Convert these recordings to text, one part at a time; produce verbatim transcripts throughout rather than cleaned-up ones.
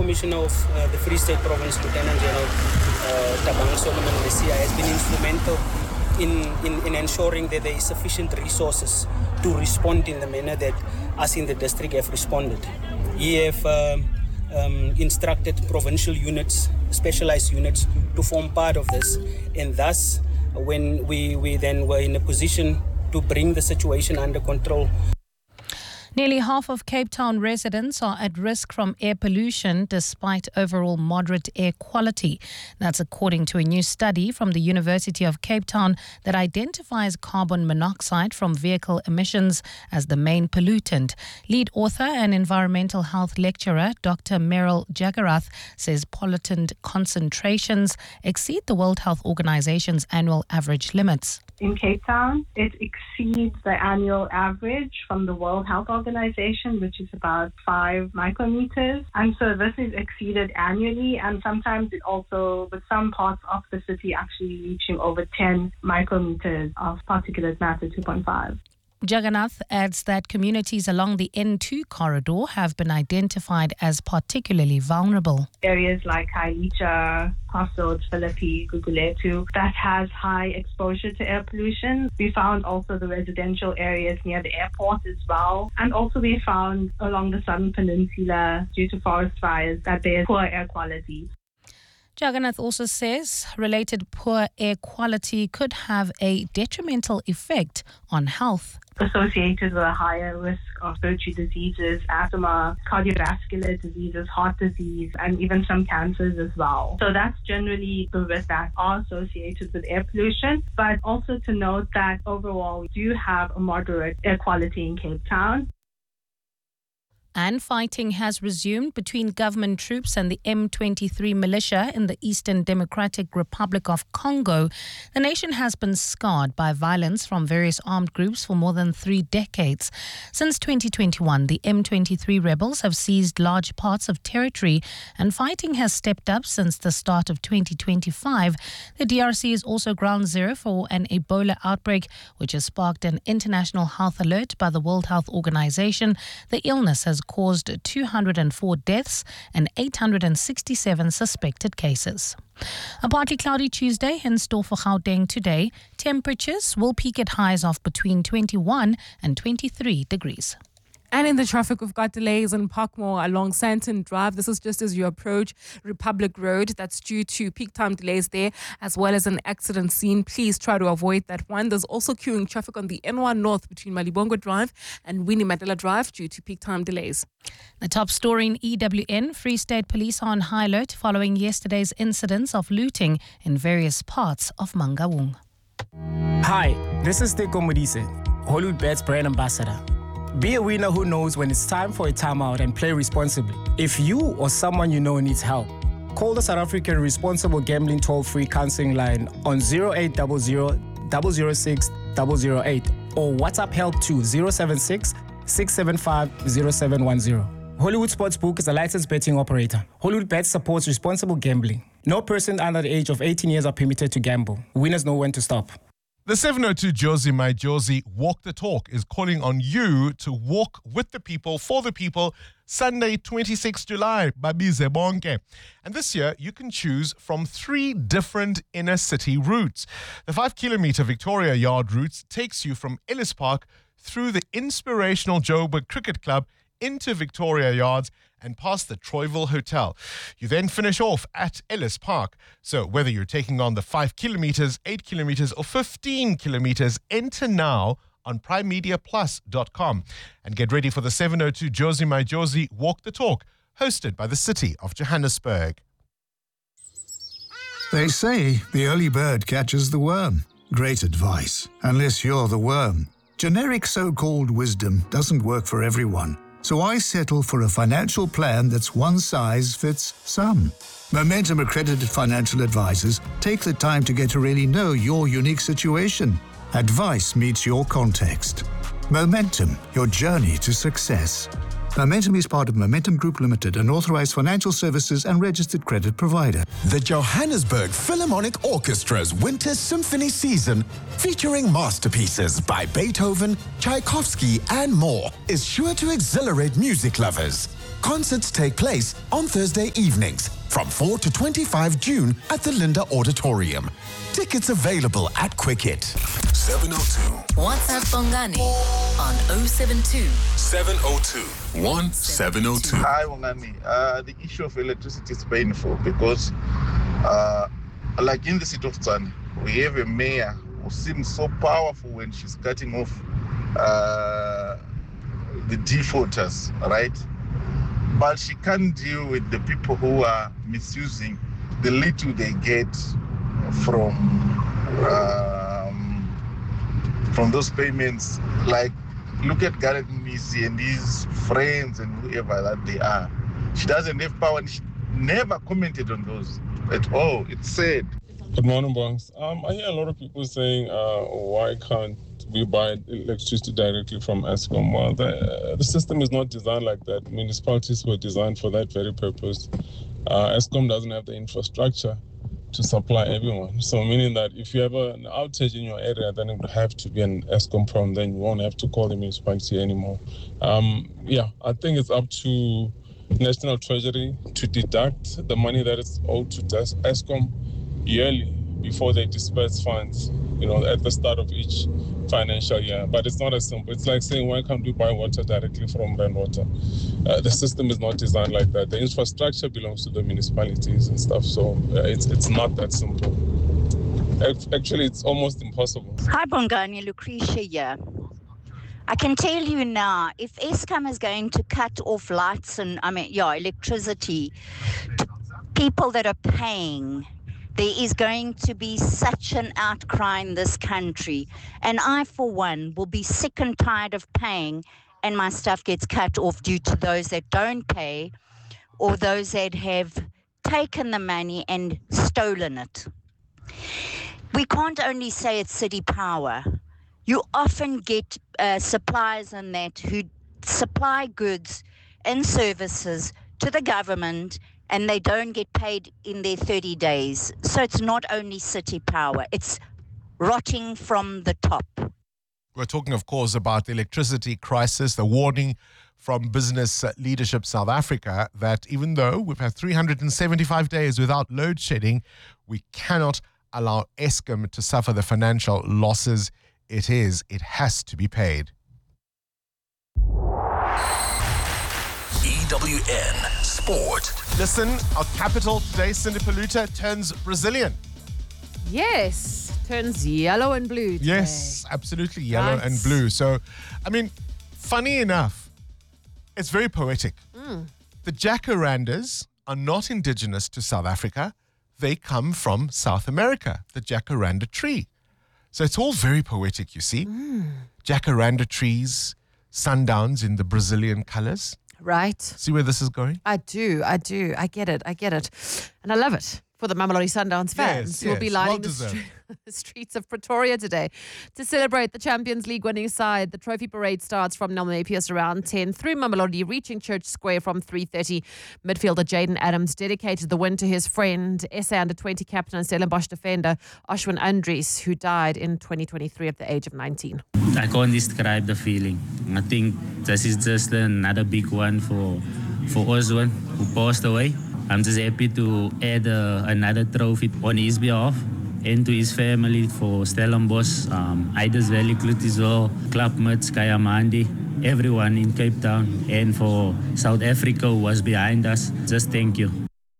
Commissioner of uh, the Free State Province, Lieutenant General uh, Tabang Solomon Messiah, has been instrumental in, in, in ensuring that there is sufficient resources to respond in the manner that us in the district have responded. He have um, um, instructed provincial units, specialized units, to form part of this, and thus, when we, we then were in a position to bring the situation under control. Nearly half of Cape Town residents are at risk from air pollution despite overall moderate air quality. That's according to a new study from the University of Cape Town that identifies carbon monoxide from vehicle emissions as the main pollutant. Lead author and environmental health lecturer Doctor Meryl Jagarath says pollutant concentrations exceed the World Health Organization's annual average limits. In Cape Town, it exceeds the annual average from the World Health Organization, which is about five micrometers. And so this is exceeded annually, and sometimes it also, with some parts of the city, actually reaching over ten micrometers of particulate matter two point five. Jagannath adds that communities along the N two corridor have been identified as particularly vulnerable. Areas like Khayelitsha, Crossroads, Philippi, Guguletu, that has high exposure to air pollution. We found also the residential areas near the airport as well. And also we found along the Southern Peninsula, due to forest fires, that there is poor air quality. Jagannath also says related poor air quality could have a detrimental effect on health. Associated with a higher risk of respiratory diseases, asthma, cardiovascular diseases, heart disease, and even some cancers as well. So that's generally the risks that are associated with air pollution. But also to note that overall we do have a moderate air quality in Cape Town. And fighting has resumed between government troops and the M twenty-three militia in the Eastern Democratic Republic of Congo. The nation has been scarred by violence from various armed groups for more than three decades. Since twenty twenty-one, the M twenty-three rebels have seized large parts of territory, and fighting has stepped up since the start of twenty twenty-five. The D R C is also ground zero for an Ebola outbreak, which has sparked an international health alert by the World Health Organization. The illness has caused two hundred four deaths and eight hundred sixty-seven suspected cases. A partly cloudy Tuesday in store for Gauteng today. Temperatures will peak at highs of between twenty-one and twenty-three degrees. And in the traffic, we've got delays in Parkmore along Santon Drive. This is just as you approach Republic Road. That's due to peak time delays there, as well as an accident scene. Please try to avoid that one. There's also queuing traffic on the N one North between Malibongo Drive and Winnie Mandela Drive due to peak time delays. The top story in E W N, Free State Police are on high alert following yesterday's incidents of looting in various parts of Mangaung. Hi, this is Teko Modise, Hollywoodbets brand ambassador. Be a winner who knows when it's time for a timeout and play responsibly. If you or someone you know needs help, call the South African Responsible Gambling toll-free counseling line on zero eight zero zero, zero zero six, zero zero eight or WhatsApp help to zero seven six, six seven five, zero seven one zero. Hollywood Sportsbook is a licensed betting operator. Hollywood Bets supports responsible gambling. No person under the age of eighteen years are permitted to gamble. Winners know when to stop. The seven oh two Jozi My Jozi Walk the Talk is calling on you to walk with the people, for the people, Sunday, twenty-sixth of July, Babize Bonke. And this year, you can choose from three different inner city routes. The five-kilometer Victoria Yard route takes you from Ellis Park through the inspirational Joburg Cricket Club into Victoria Yards and past the Troyville Hotel. You then finish off at Ellis Park. So whether you're taking on the five kilometers, eight kilometers or fifteen kilometers, enter now on prime media plus dot com and get ready for the seven oh two Jozi My Jozi Walk the Talk, hosted by the City of Johannesburg. They say the early bird catches the worm. Great advice, unless you're the worm. Generic so-called wisdom doesn't work for everyone. So I settle for a financial plan that's one size fits some. Momentum accredited financial advisors take the time to get to really know your unique situation. Advice meets your context. Momentum, your journey to success. Momentum is part of Momentum Group Limited, an authorized financial services and registered credit provider. The Johannesburg Philharmonic Orchestra's Winter Symphony Season, featuring masterpieces by Beethoven, Tchaikovsky, and more, is sure to exhilarate music lovers. Concerts take place on Thursday evenings from four to twenty-five June at the Linda Auditorium. Tickets available at Quicket. seven oh two. WhatsApp Bongani on oh seven two. seven oh two. one seven oh two. Hi, Bongani. Uh, the issue of electricity is painful because, uh, like in the city of Tshwane, we have a mayor who seems so powerful when she's cutting off uh, the defaulters, right? But she can't deal with the people who are misusing the little they get from um, from those payments. Like, look at Gareth Mnisi and his friends and whoever that they are. She doesn't have power, and she never commented on those at all. It's sad. Good morning, Bongs. Um, I hear a lot of people saying, uh, why can't we buy electricity directly from Eskom? Well, the, the system is not designed like that. Municipalities were designed for that very purpose. Uh, Eskom doesn't have the infrastructure to supply everyone. So meaning that if you have an outage in your area, then it would have to be an Eskom problem. Then you won't have to call the municipality anymore. Um, yeah, I think it's up to National Treasury to deduct the money that is owed to Eskom yearly before they disperse funds, you know, at the start of each financial year. But it's not as simple. It's like saying, why can't we buy water directly from rainwater? Uh, the system is not designed like that. The infrastructure belongs to the municipalities and stuff, so uh, it's it's not that simple. Actually, it's almost impossible. Hi, Bongani, Lucretia here. I can tell you now, if Eskom is going to cut off lights and, I mean, yeah, electricity to people that are paying, there is going to be such an outcry in this country. And I, for one, will be sick and tired of paying and my stuff gets cut off due to those that don't pay or those that have taken the money and stolen it. We can't only say it's city power. You often get uh, suppliers and that who supply goods and services to the government and they don't get paid in their thirty days. So it's not only city power, it's rotting from the top. We're talking, of course, about the electricity crisis, the warning from Business Leadership South Africa that even though we've had three hundred seventy-five days without load shedding, we cannot allow Eskom to suffer the financial losses it is. It has to be paid. E W N Sport. Listen, our capital today, Sindipalooza, turns Brazilian. Yes, turns yellow and blue today. Yes, absolutely yellow Right. and blue. So, I mean, funny enough, it's very poetic. Mm. The jacarandas are not indigenous to South Africa. They come from South America, the jacaranda tree. So it's all very poetic, you see. Mm. Jacaranda trees, sundowns in the Brazilian colors. Right. See where this is going? I do, I do. I get it, I get it. And I love it for the Mamelodi Sundowns fans Yes, who will be yes, lining well the, deserved. stre- the streets of Pretoria today to celebrate the Champions League winning side. The trophy parade starts from Nelmapius around ten through Mamelodi, reaching Church Square from three thirty. Midfielder Jaden Adams dedicated the win to his friend, S A under twenty captain and Stellenbosch defender Ashwin Andries, who died in twenty twenty-three at the age of nineteen. I can't describe the feeling. I think this is just another big one for for Oswin, who passed away. I'm just happy to add uh, another trophy on his behalf and to his family for Stellenbosch, um, Idas Valley, Clutizo, Club Mits, Kayamandi, everyone in Cape Town, and for South Africa who was behind us. Just thank you.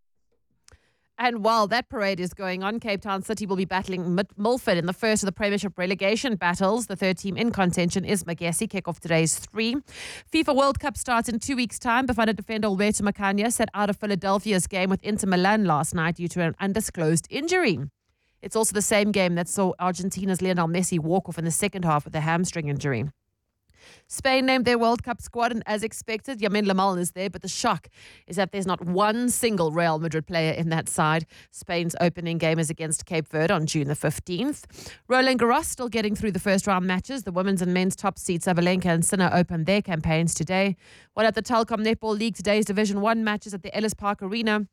And while that parade is going on, Cape Town City will be battling Mid- Milford in the first of the Premiership relegation battles. The third team in contention is Magesi. Kick-off today's three. FIFA World Cup starts in two weeks' time. Bafana defender Alberto Macania sat out of Philadelphia's game with Inter Milan last night due to an undisclosed injury. It's also the same game that saw Argentina's Lionel Messi walk off in the second half with a hamstring injury. Spain named their World Cup squad, and as expected, Yamin Lamal is there, but the shock is that there's not one single Real Madrid player in that side. Spain's opening game is against Cape Verde on June the fifteenth. Roland Garros still getting through the first round matches. The women's and men's top seeds Sabalenka and Sinner open their campaigns today. While at the Telkom Netball League, today's Division one matches at the Ellis Park Arena.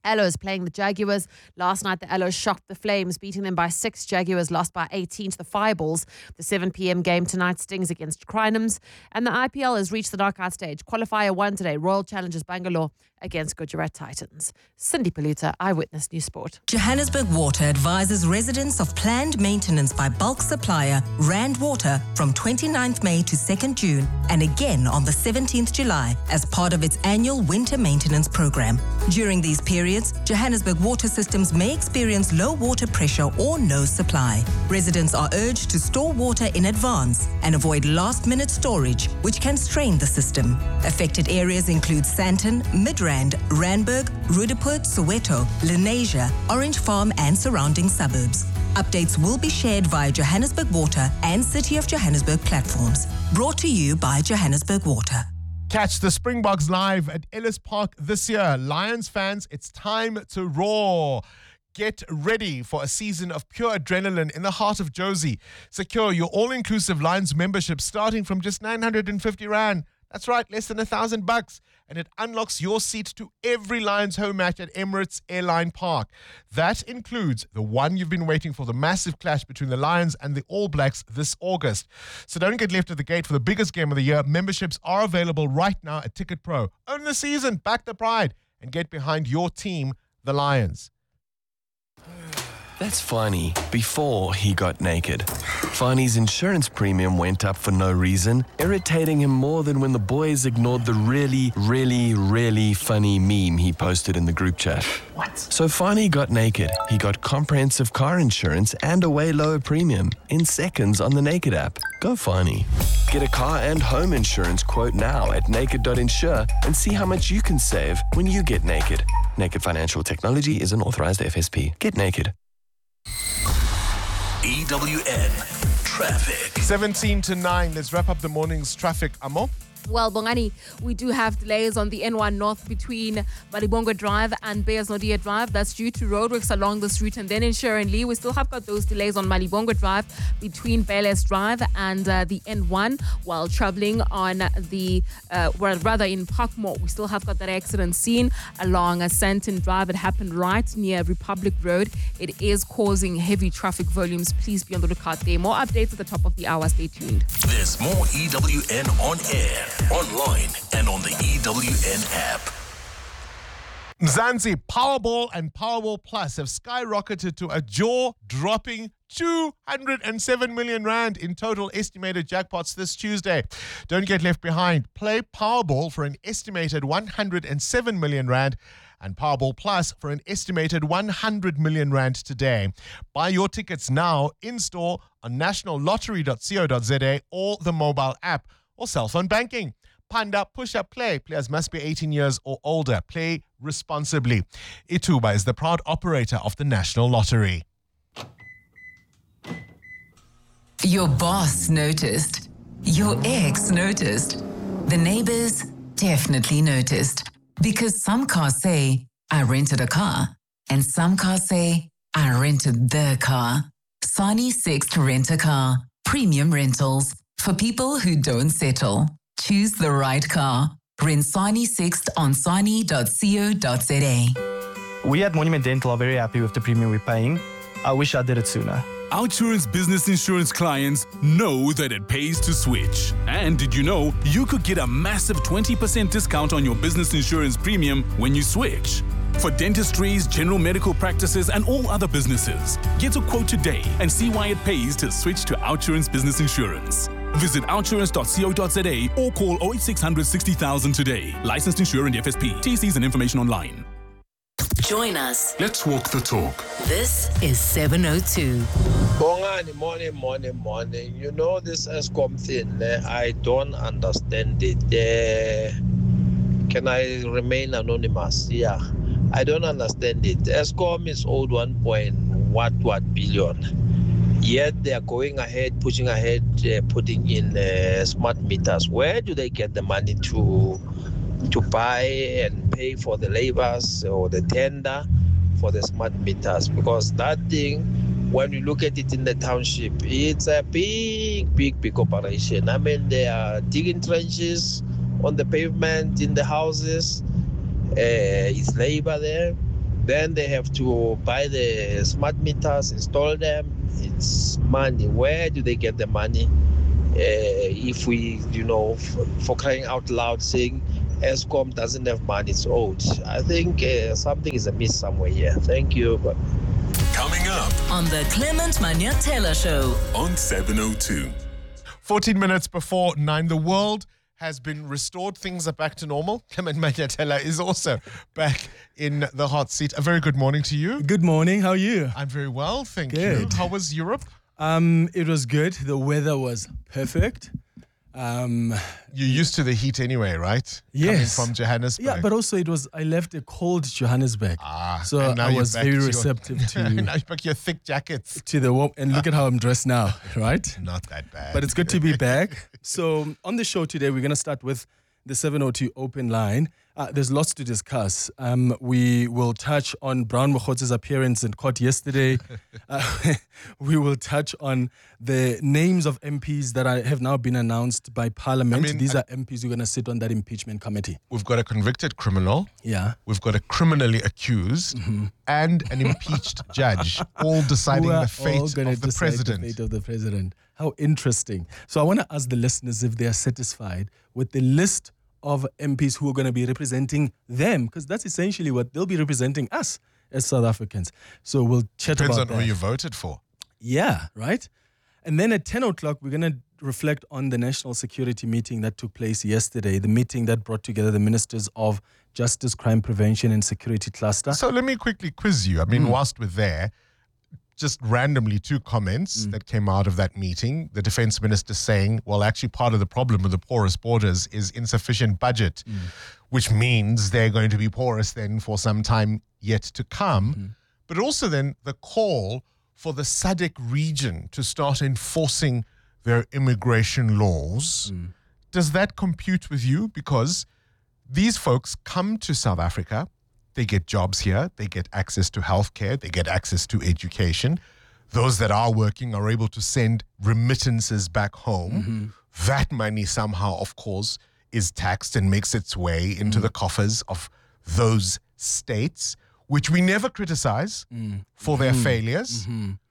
Allos playing the Jaguars. Last night, the Allos shocked the Flames, beating them by six. Jaguars lost by eighteen to the Fireballs. The seven p.m. game tonight stings against Crinums. And the I P L has reached the knockout stage. Qualifier one today. Royal challengers Bangalore against Gujarat Titans. Cindy Paluta, Eyewitness News Sport. Johannesburg Water advises residents of planned maintenance by bulk supplier Rand Water from twenty-ninth May to second June and again on the seventeenth July as part of its annual winter maintenance program. During these periods, Johannesburg water systems may experience low water pressure or no supply. Residents are urged to store water in advance and avoid last-minute storage, which can strain the system. Affected areas include Sandton, Midrand, Randburg, Rudaport, Soweto, Lenasia, Orange Farm and surrounding suburbs. Updates will be shared via Johannesburg Water and City of Johannesburg platforms. Brought to you by Johannesburg Water. Catch the Springboks live at Ellis Park this year. Lions fans, it's time to roar. Get ready for a season of pure adrenaline in the heart of Jozi. Secure your all-inclusive Lions membership starting from just nine hundred fifty rand. That's right, less than a thousand bucks. And it unlocks your seat to every Lions home match at Emirates Airline Park. That includes the one you've been waiting for, the massive clash between the Lions and the All Blacks this August. So don't get left at the gate for the biggest game of the year. Memberships are available right now at Ticket Pro. Own the season, back the pride, and get behind your team, the Lions. That's Fani before he got naked. Fani's insurance premium went up for no reason, irritating him more than when the boys ignored the really, really, really funny meme he posted in the group chat. What? So Fani got naked. He got comprehensive car insurance and a way lower premium in seconds on the Naked app. Go Fani. Get a car and home insurance quote now at naked dot insure and see how much you can save when you get naked. Naked Financial Technology is an authorized F S P. Get naked. E W N Traffic. seventeen to nine. Let's wrap up the morning's traffic, Amo. Well, Bongani, we do have delays on the N one North between Malibongo Drive and Beyers Nodia Drive. That's due to roadworks along this route. And then in Sharon Lee, we still have got those delays on Malibongo Drive between Bayless Drive and uh, the N one while traveling on the, uh, well, rather in Parkmore. We still have got that accident scene along a Santon Drive. It happened right near Republic Road. It is causing heavy traffic volumes. Please be on the lookout there. More updates at the top of the hour. Stay tuned. There's more E W N on air, online, and on the E W N app. Mzansi, Powerball and Powerball Plus have skyrocketed to a jaw-dropping two hundred seven million rand in total estimated jackpots this Tuesday. Don't get left behind. Play Powerball for an estimated one hundred seven million rand and Powerball Plus for an estimated one hundred million rand today. Buy your tickets now in-store on national lottery dot co dot za or the mobile app or cell phone banking. Panda Push Up Play. Players must be eighteen years or older. Play responsibly. Ituba is the proud operator of the National Lottery. Your boss noticed. Your ex noticed. The neighbors definitely noticed. Because some cars say, I rented a car. And some cars say, I rented the car. Sani Sixt Rent a Car. Premium rentals. For people who don't settle. Choose the right car. Rent Sani Sixt on sani dot co dot za. We at Monument Dental are very happy with the premium we're paying. I wish I did it sooner. Outsurance business insurance clients know that it pays to switch. And did you know you could get a massive twenty percent discount on your business insurance premium when you switch? For dentistries, general medical practices, and all other businesses, get a quote today and see why it pays to switch to Outsurance business insurance. Visit outsurance dot co dot za or call oh eight six hundred sixty thousand today. Licensed insurer and F S P. T Cs and information online. Join us. Let's walk the talk. This is seven oh two. Bongani, morning, morning, morning. You know this ESCOM thing, eh? I don't understand it. Uh, can I remain anonymous? Yeah, I don't understand it. ESCOM is owed one point what what billion. Yet they are going ahead, pushing ahead, uh, putting in uh, smart meters. Where do they get the money to to buy and pay for the labors or the tender for the smart meters? Because that thing, when you look at it in the township, it's a big, big, big operation. I mean, they are digging trenches on the pavement in the houses. Uh, it's labor there. Then they have to buy the smart meters, install them. It's money. Where do they get the money? Uh, if we, you know, for, for crying out loud, saying Eskom doesn't have money, it's owed. I think uh, something is amiss somewhere here. Thank you. Coming up on the Clement Manyatela Show on seven oh two. fourteen minutes before nine, the world has been restored. Things are back to normal. Clement Manyatela is also back in the hot seat. A very good morning to you. Good morning. How are you? I'm very well, thank Good. you. How was Europe? Um, it was good. The weather was perfect. Um, You're used to the heat anyway, right? Yes. Coming from Johannesburg. Yeah, but also it was, I left a cold Johannesburg. Ah, so and now I you're was back very to your- receptive to, now you're back your thick jackets. to the warm, and look at how I'm dressed now, right? Not that bad. But it's good to be back. So on the show today, we're going to start with the seven oh two open line. Uh, there's lots to discuss. Um, we will touch on Brown Mokhotse's appearance in court yesterday. uh, we will touch on the names of M Ps that are, have now been announced by Parliament. I mean, These I- are M Ps who are going to sit on that impeachment committee. We've got a convicted criminal. Yeah. We've got a criminally accused and an impeached judge, all deciding Who are the fate all gonna of the decide president. The fate of the president. How interesting. So I want to ask the listeners if they are satisfied with the list of M Ps who are going to be representing them, because that's essentially what they'll be representing us as South Africans. So we'll chat Depends about on that. who you voted for. Yeah, right? And then at ten o'clock, we're going to reflect on the national security meeting that took place yesterday, the meeting that brought together the ministers of Justice, Crime Prevention and Security Cluster. So let me quickly quiz you. I mean, whilst we're there, just randomly two comments that came out of that meeting. The defense minister saying, well, actually part of the problem with the porous borders is insufficient budget, which means they're going to be porous then for some time yet to come. But also then the call for the S A D C region to start enforcing their immigration laws. Does that compute with you? Because these folks come to South Africa, they get jobs here, they get access to healthcare, they get access to education. Those that are working are able to send remittances back home. That money somehow, of course, is taxed and makes its way into the coffers of those states, which we never criticize for their failures.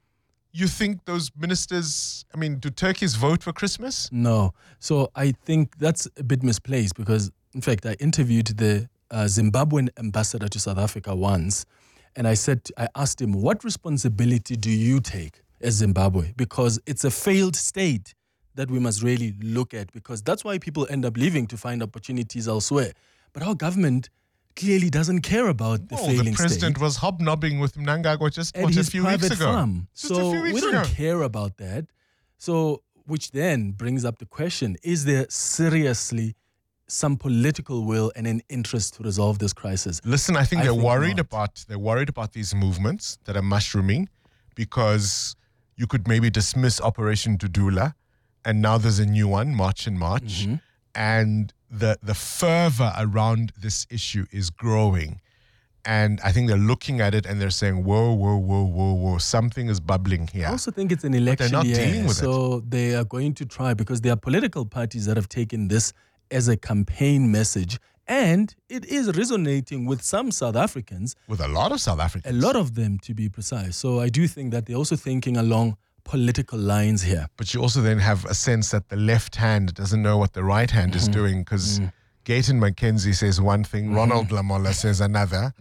You think those ministers, I mean, do turkeys vote for Christmas? No. So I think that's a bit misplaced because, in fact, I interviewed the uh, Zimbabwean ambassador to South Africa once, and I said, I asked him, what responsibility do you take as Zimbabwe? Because it's a failed state that we must really look at, because that's why people end up leaving to find opportunities elsewhere. But our government clearly doesn't care about the Oh, failing the president state. was hobnobbing with Mnangagwa just At what, a his few private weeks ago. farm. Just so a few weeks we don't ago. care about that. So, which then brings up the question, is there seriously some political will and an interest to resolve this crisis? Listen, I think I they're think worried not. about they're worried about these movements that are mushrooming, because you could maybe dismiss Operation Dudula, and now there's a new one, March and March, Mm-hmm. and the the fervor around this issue is growing. And I think they're looking at it and they're saying, whoa, whoa, whoa, whoa, whoa, something is bubbling here. I also think it's an But election they're not year, dealing with it. so they are going to try, because there are political parties that have taken this as a campaign message, and it is resonating with some South Africans. With a lot of South Africans. A lot of them, to be precise. So I do think that they're also thinking along political lines here. But you also then have a sense that the left hand doesn't know what the right hand is doing, because Gayton McKenzie says one thing, Ronald Lamola says another.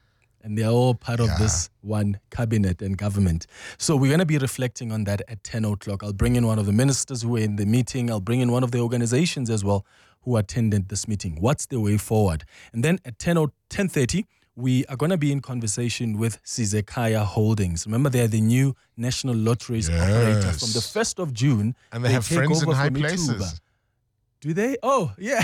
And they're all part of this one cabinet and government. So we're going to be reflecting on that at ten o'clock. I'll bring in one of the ministers who were in the meeting. I'll bring in one of the organizations as well who attended this meeting. What's the way forward? And then at ten or ten thirty, we are going to be in conversation with Sizekaya Holdings. Remember, they're the new National Lotteries operator. From the first of June, And they, have take friends in over high from places. Ituba. Do they? Oh, yeah.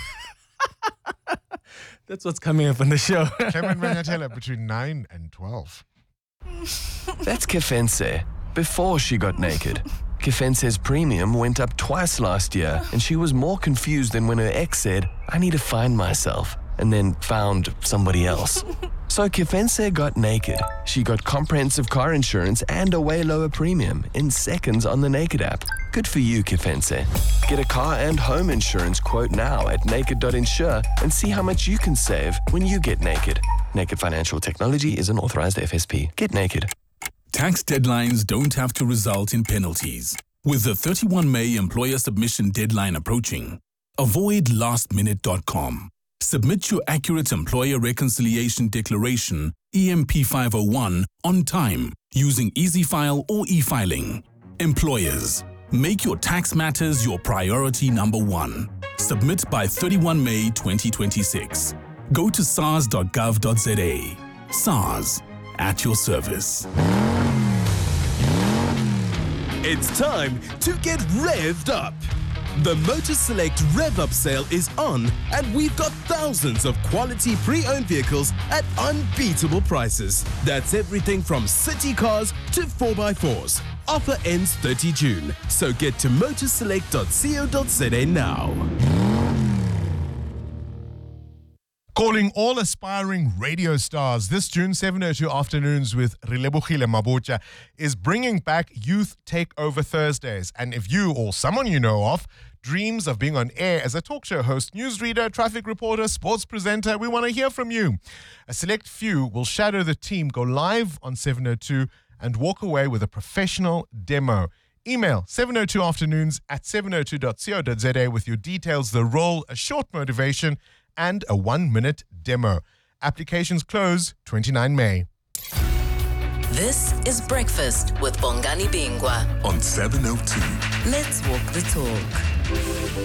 That's what's coming up on the show. Clement Manyatela between nine and twelve. That's Kefense, before she got naked. Kefense's premium went up twice last year, and she was more confused than when her ex said, I need to find myself, and then found somebody else. So Kefense got naked. She got comprehensive car insurance and a way lower premium in seconds on the Naked app. Good for you, Kefense. Get a car and home insurance quote now at naked dot insure and see how much you can save when you get naked. Naked Financial Technology is an authorized F S P. Get naked. Tax deadlines don't have to result in penalties. With the thirty-first of May employer submission deadline approaching, avoid last minute dot com. Submit your accurate employer reconciliation declaration, E M P five oh one, on time using EasyFile or e-filing. Employers, make your tax matters your priority number one. Submit by thirty-first of May twenty twenty-six. Go to S A R S dot gov dot Z A. SARS, at your service. It's time to get revved up. The Motor Select Rev Up sale is on, and we've got thousands of quality pre-owned vehicles at unbeatable prices. That's everything from city cars to four by fours. Offer ends thirtieth of June, so get to motor select dot co dot Z A now. Calling all aspiring radio stars, this June, seven oh two Afternoons with Relebogile Mabotja is bringing back Youth Takeover Thursdays. And if you or someone you know of dreams of being on air as a talk show host, newsreader, traffic reporter, sports presenter, we want to hear from you. A select few will shadow the team, go live on seven oh two and walk away with a professional demo. Email seven oh two afternoons at seven oh two dot co dot Z A with your details, the role, a short motivation, and a one-minute demo. Applications close twenty-ninth of May. This is Breakfast with Bongani Bingwa on seven oh two. Let's walk the talk.